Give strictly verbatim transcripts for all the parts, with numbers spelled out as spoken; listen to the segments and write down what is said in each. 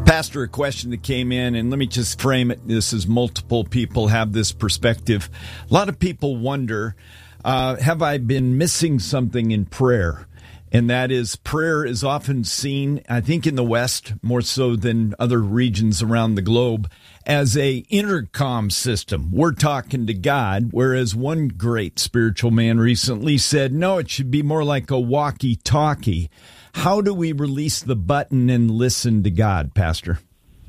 Pastor, a question that came in, and let me just frame it. This is multiple people have this perspective. A lot of people wonder, uh, have I been missing something in prayer? And that is, prayer is often seen, I think in the West, more so than other regions around the globe, as a intercom system. We're talking to God, whereas one great spiritual man recently said, no, it should be more like a walkie-talkie. How do we release the button and listen to God, Pastor?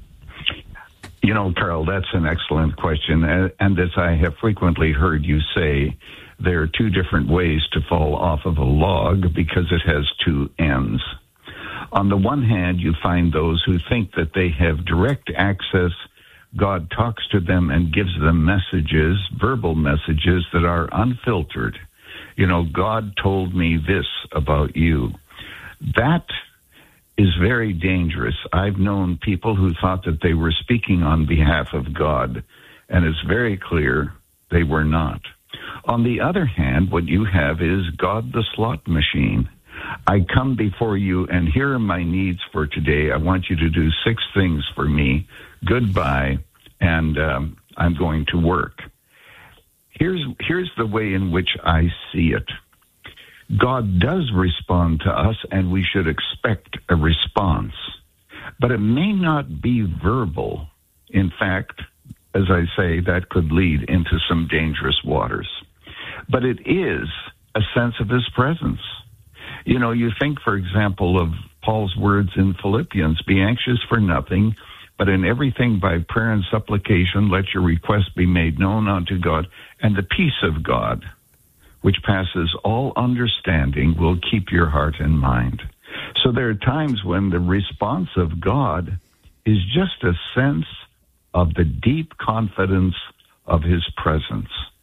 You know, Carl, that's an excellent question. And as I have frequently heard you say, there are two different ways to fall off of a log because it has two ends. On the one hand, you find those who think that they have direct access. God talks to them and gives them messages, verbal messages that are unfiltered. You know, God told me this about you. That is very dangerous. I've known people who thought that they were speaking on behalf of God, and it's very clear they were not. On the other hand, what you have is God the slot machine. I come before you, and here are my needs for today. I want you to do six things for me. Goodbye, and um, I'm going to work. Here's, here's the way in which I see it. God does respond to us, and we should expect a response. But it may not be verbal. In fact, as I say, that could lead into some dangerous waters. But it is a sense of his presence. You know, you think, for example, of Paul's words in Philippians, be anxious for nothing, but in everything by prayer and supplication, let your requests be made known unto God, and the peace of God, which passes all understanding, will keep your heart and mind. So there are times when the response of God is just a sense of the deep confidence of his presence.